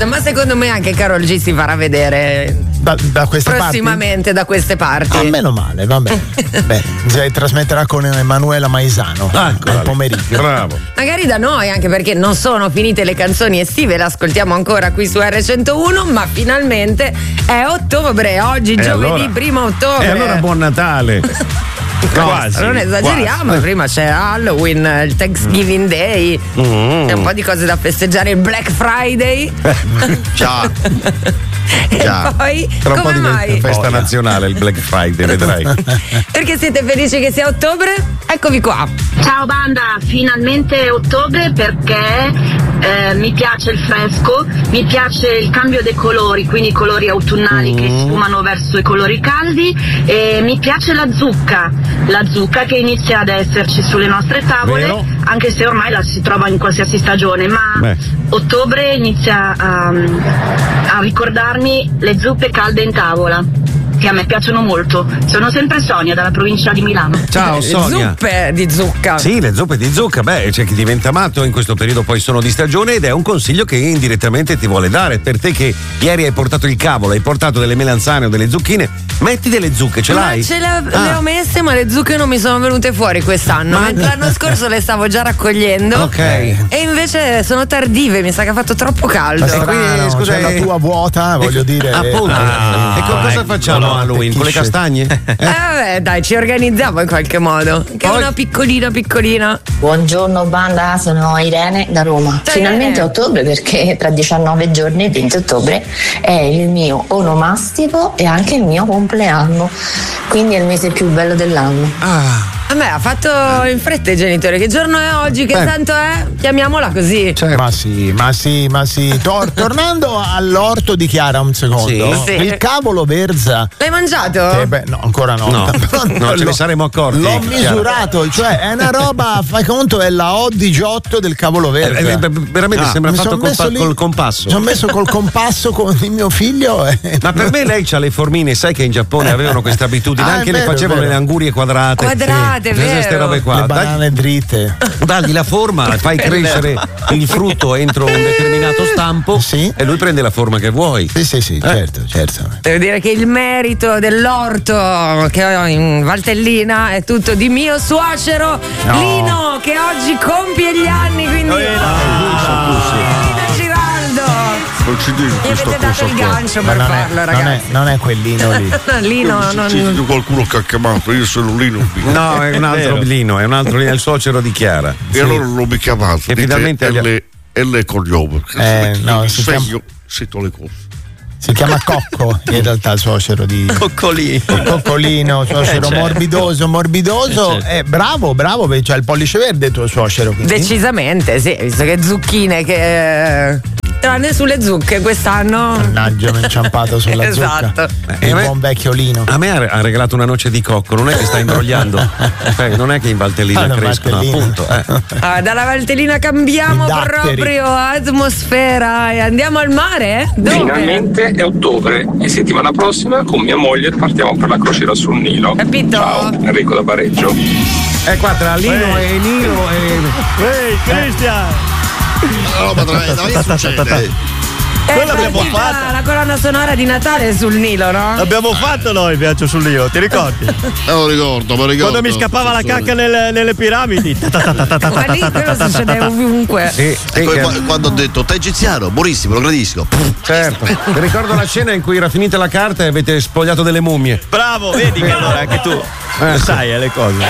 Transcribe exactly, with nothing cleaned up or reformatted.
ma secondo me anche Karol G si farà vedere da, da queste prossimamente parti? da queste parti. Ah, meno male, va bene. Beh, si trasmetterà con Emanuela Maisano al pomeriggio. Bravo. Magari da noi, anche perché non sono finite le canzoni estive, le ascoltiamo ancora qui su erre centouno, ma finalmente è ottobre, oggi E giovedì allora? primo ottobre. E allora buon Natale. No, Quasi, non esageriamo, quasi. prima c'è Halloween, il Thanksgiving Day, Mm. c'è un po' di cose da festeggiare, il Black Friday. Ciao. E Ciao. poi Tra un po' come diventa mai? festa nazionale il Black Friday, vedrai. Perché siete felici che sia ottobre? Eccovi qua. Ciao banda, finalmente è ottobre perché eh, mi piace il fresco, mi piace il cambio dei colori, quindi i colori autunnali Mm. che sfumano verso i colori caldi, e mi piace la zucca, la zucca che inizia ad esserci sulle nostre tavole, Vero? anche se ormai la si trova in qualsiasi stagione, ma Beh. ottobre inizia a, a ricordarmi le zuppe calde in tavola, che a me piacciono molto. Sono sempre Sonia dalla provincia di Milano. Ciao Sonia. Zuppe di zucca. Sì, le zuppe di zucca, beh, c'è chi diventa matto, in questo periodo poi sono di stagione, ed è un consiglio che indirettamente ti vuole dare. Per te che ieri hai portato il cavolo, hai portato delle melanzane o delle zucchine, metti delle zucche, ce l'hai? Ma ce le, Ah. le ho messe, ma le zucche non mi sono venute fuori quest'anno. Ma- Mentre l'anno scorso le stavo già raccogliendo. Ok. E invece sono tardive, mi sa che ha fatto troppo caldo. Ma quindi, strano, scusa, cioè, eh, la tua vuota, voglio dire. Appunto. Ah, e con cosa ecco, facciamo no, Halloween? Con le attecchisce. castagne? Eh vabbè, dai, ci organizziamo in qualche modo. Che è Poi- una piccolina piccolina. Buongiorno banda, sono Irene da Roma. Ciao, Finalmente Irene. ottobre, perché tra diciannove giorni, il venti ottobre, è il mio onomastico e anche il mio compleanno. Quindi è il mese più bello dell'anno. Ah, A me ha fatto in fretta i genitori. Che giorno è oggi? Che Beh. santo è? Chiamiamola così. Ma sì, ma sì, ma sì. Tor- tornando all'orto di Chiara un secondo. Sì. Sì. Il cavolo verza. L'hai mangiato? Eh beh, no, ancora no. No, Però no, ce ne l'ho- saremmo accorti, L'ho Chiara. misurato, cioè è una roba, fai conto, è la O diciotto del cavolo verza. Eh, eh, veramente Ah, sembra mi fatto son col, messo pa- lì- col compasso. Mi sono messo col compasso con il mio figlio. E... Ma per me lei c'ha le formine, sai che in Giappone avevano questa abitudine, Ah, è anche vero, le facevano è vero. le angurie quadrate. Quadrate, Sì, vero. queste robe qua. Le Dai- banane dritte. Dagli la forma, fai crescere il frutto entro un determinato stampo Sì. e lui prende la forma che vuoi. Sì, sì, sì, certo, certo. Devo dire che il merito dell'orto che ho in Valtellina è tutto di mio suocero No. Lino, che oggi compie gli anni, quindi Lino Giraldo. Non ci dico Mi questa avete dato cosa il qua. gancio Ma per non è, farlo, non, è, ragazzi. non è quellino lì. Lino Ci- non... ci dico qualcuno che ha chiamato, io sono Lino B. No, è un altro Lino, è un altro Lino, è il suocero di Chiara. E allora non mi chiamato. Che dite finalmente L, abbia- L cognome. Eh, no, si sveglio, chiama- sento le cose. Si chiama Cocco, in realtà il suocero di Coccolino. Coccolino, suocero Eh, certo. morbidoso, morbidoso. Eh, certo. Eh, bravo, bravo, perché c'ha il pollice verde il tuo suocero. quindi. Decisamente, sì, visto che zucchine che... Tranne sulle zucche quest'anno. Mannaggia, mi ho inciampato sulla Esatto. zucca. Eh, Il beh, buon vecchio Lino. A me ha ha regalato una noce di cocco, non è che sta imbrogliando. Cioè, non è che in Valtellina Ah, no, crescono, Valtellina. appunto. eh. Ah, dalla Valtellina cambiamo I datteri. proprio atmosfera e andiamo al mare? Dove? Finalmente è ottobre e settimana prossima con mia moglie partiamo per la crociera sul Nilo. Capito? Ciao, Enrico da Pareggio. Eh, qua tra Lino e Nilo e. Ehi, Cristian! No, ma dai, dai, succede. Eh, Quella l'abbiamo partita fatta. La colonna sonora di Natale sul Nilo, no? L'abbiamo fatto noi il viaggio sul Nilo, ti ricordi? Eh, lo ricordo, me lo ricordo. Quando mi scappava la cacca nelle, nelle piramidi. Ma lì quello succede ovunque. Sì, sì, E poi che- qua- quando ho detto te egiziano, buonissimo, lo gradisco. certo. Mi ricordo la scena in cui era finita la carta e avete spogliato delle mummie. Bravo, vedi che allora anche tu Eh, sai eh, le cose.